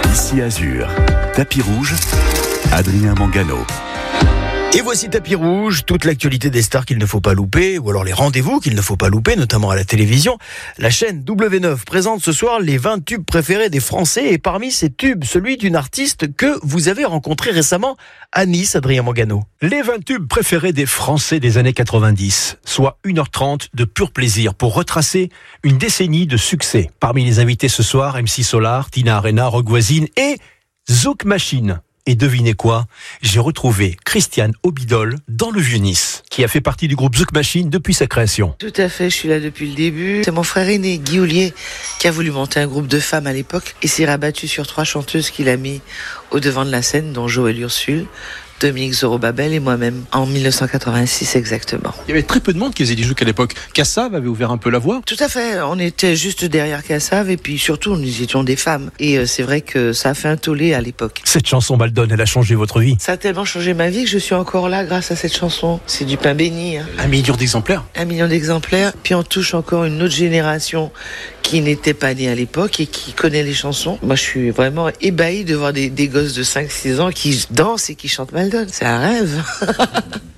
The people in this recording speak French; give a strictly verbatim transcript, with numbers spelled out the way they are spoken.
Ici Azur, tapis rouge, Adrien Mangano. Et voici Tapis Rouge, toute l'actualité des stars qu'il ne faut pas louper, ou alors les rendez-vous qu'il ne faut pas louper, notamment à la télévision. La chaîne W neuf présente ce soir les vingt tubes préférés des Français, et parmi ces tubes, celui d'une artiste que vous avez rencontrée récemment à Nice, Adrien Mangano. Les vingt tubes préférés des Français des années quatre-vingt-dix, soit une heure trente de pur plaisir pour retracer une décennie de succès. Parmi les invités ce soir, M C Solar, Tina Arena, Roch Voisine et Zouk Machine. Et devinez quoi ? J'ai retrouvé Christiane Obidol dans le Vieux-Nice, qui a fait partie du groupe Zouk Machine depuis sa création. Tout à fait, je suis là depuis le début. C'est mon frère aîné, Guy Ollier, qui a voulu monter un groupe de femmes à l'époque et s'est rabattu sur trois chanteuses qu'il a mis au devant de la scène, dont Joëlle Ursule, Dominique Zorobabel et moi-même, en dix-neuf cent quatre-vingt-six exactement. Il y avait très peu de monde qui faisait du zouk à l'époque. Kassav avait ouvert un peu la voie. Tout à fait, on était juste derrière Kassav et puis surtout nous étions des femmes. Et euh, c'est vrai que ça a fait un tollé à l'époque. Cette chanson Maldonne, elle a changé votre vie. Ça a tellement changé ma vie que je suis encore là grâce à cette chanson. C'est du pain béni. Hein. Un million d'exemplaires. Un million d'exemplaires. Puis on touche encore une autre génération qui n'était pas née à l'époque et qui connaît les chansons. Moi je suis vraiment ébahi de voir des, des gosses de cinq six ans qui dansent et qui chantent Maldonne. C'est un rêve.